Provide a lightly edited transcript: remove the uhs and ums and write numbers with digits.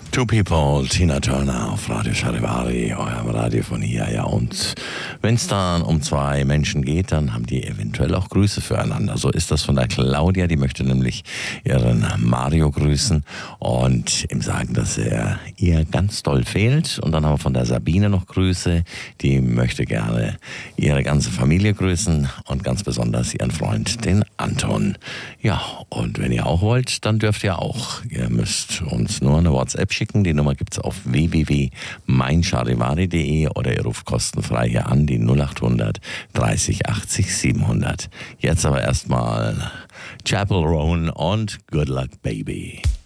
Two People, Tina Turner auf Radio Charivari, eurem Radio von hier. Ja, und wenn es dann um zwei Menschen geht, dann haben die eventuell auch Grüße füreinander. So ist das von der Claudia, die möchte nämlich ihren Mario grüßen und ihm sagen, dass er ihr ganz doll fehlt. Und dann haben wir von der Sabine noch Grüße, die möchte gerne ihre ganze Familie grüßen und ganz besonders ihren Freund, den Anton. Ja, und wenn ihr auch wollt, dann dürft ihr auch. Ihr müsst uns nur eine WhatsApp schicken. Die Nummer gibt's auf www.meincharivari.de oder ihr ruft kostenfrei hier an, die 0800 30 80 700. Jetzt aber erstmal Chapel Roan und Good Luck Baby.